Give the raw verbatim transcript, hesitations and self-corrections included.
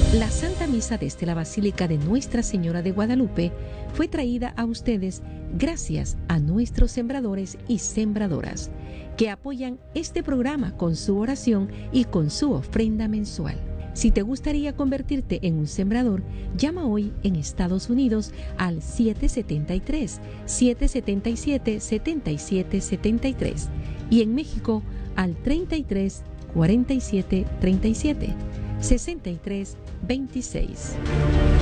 La Santa Misa desde la Basílica de Nuestra Señora de Guadalupe fue traída a ustedes gracias a nuestros sembradores y sembradoras que apoyan este programa con su oración y con su ofrenda mensual. Si te gustaría convertirte en un sembrador, llama hoy en Estados Unidos al siete siete tres, siete siete siete, siete siete siete tres y en México al treinta y tres, cuarenta y siete, treinta y siete, sesenta y tres, veintiséis.